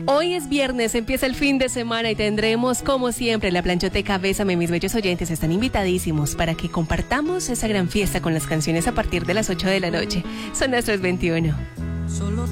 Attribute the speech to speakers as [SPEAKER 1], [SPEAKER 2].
[SPEAKER 1] Hoy es viernes, empieza el fin de semana y tendremos, como siempre, la planchoteca Bésame. Mis bellos oyentes están invitadísimos para que compartamos esa gran fiesta con las canciones a partir de las 8 de la noche. Son las 3:21.
[SPEAKER 2] Solo